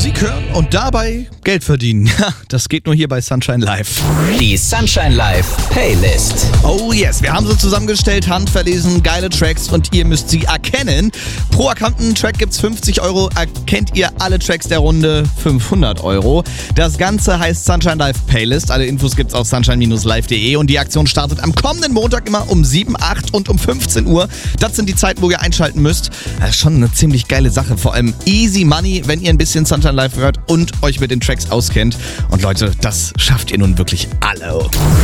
Musik hören und dabei Geld verdienen. Ja, das geht nur hier bei Sunshine Live. Die Sunshine Live Playlist. Oh yes, wir haben sie zusammengestellt, handverlesen, geile Tracks und ihr müsst sie erkennen. Pro erkannten Track gibt's 50 Euro. Erkennt ihr alle Tracks der Runde, 500 Euro. Das Ganze heißt Sunshine Live Playlist. Alle Infos gibt's auf sunshine-live.de und die Aktion startet am kommenden Montag immer um 7, 8 und um 15 Uhr. Das sind die Zeiten, wo ihr einschalten müsst. Das ist schon eine ziemlich geile Sache. Vor allem easy money, wenn ihr ein bisschen Sunshine Live hört und euch mit den Tracks auskennt. Und Leute, das schafft ihr nun wirklich alle.